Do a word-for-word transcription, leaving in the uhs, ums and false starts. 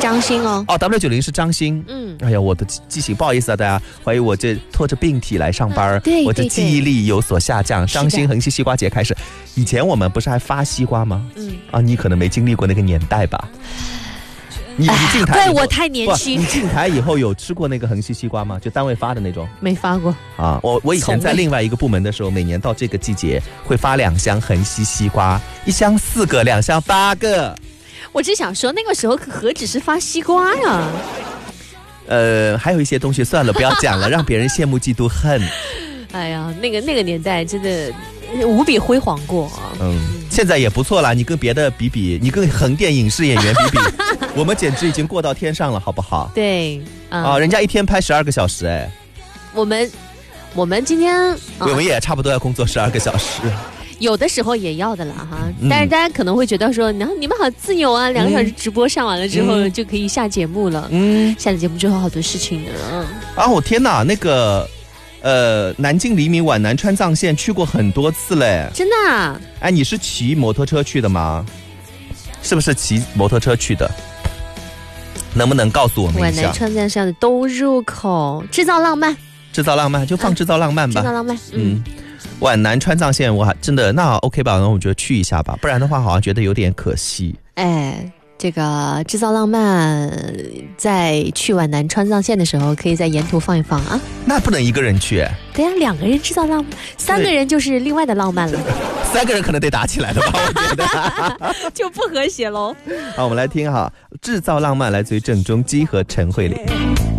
张欣哦。 哦 ，W 九零是张欣。嗯，哎呀，我的记性，不好意思啊，大家怀疑我这拖着病体来上班， 嗯、对我的记忆力有所下降。张欣横溪西瓜节开始，以前我们不是还发西瓜吗？嗯，啊，你可能没经历过那个年代吧。你你进台以后， 怪我太年轻。 你进台以后有吃过那个横溪西瓜吗？就单位发的那种？ 没发过啊。我我以前在另外一个部门的时候，每年到这个季节会发两箱横溪西瓜，一箱四个，两箱八个。 我只想说，那个时候何止是发西瓜呀？ 呃，还有一些东西算了，不要讲了，让别人羡慕嫉妒恨。 哎呀，那个那个年代真的无比辉煌过啊。 嗯，现在也不错啦，你跟别的比比，你跟横店影视演员比比，我们简直已经过到天上了，好不好？ 对， 嗯、啊，人家一天拍十二个小时，哎， 我们我们今天、啊、 我们也差不多要工作十二个小时。 有的时候也要的了哈，嗯、但是大家可能会觉得说，然后你们好自由啊，两个小时直播上完了之后、嗯、就可以下节目了。嗯，下了节目之后好多事情呢。 啊，我天哪，那个，呃，南京黎明皖南川藏线去过很多次嘞。 真的啊？ 哎，你是骑摩托车去的吗？是不是骑摩托车去的？能不能告诉我们一下？ 皖南川藏线的东入口，制造浪漫， 制造浪漫就放制造浪漫吧。 啊、制造浪漫，嗯。嗯皖南川藏线，我还真的那 OK 吧？那我觉得去一下吧，不然的话好像觉得有点可惜。 哎，这个制造浪漫，在去皖南川藏线的时候，可以在沿途放一放啊。 那不能一个人去。 对呀、啊，两个人制造浪漫，三个人就是另外的浪漫了。 三个人可能得打起来了吧？我觉得就不和谐喽。 好，我们来听哈，制造浪漫来自于郑中基和陈慧琳。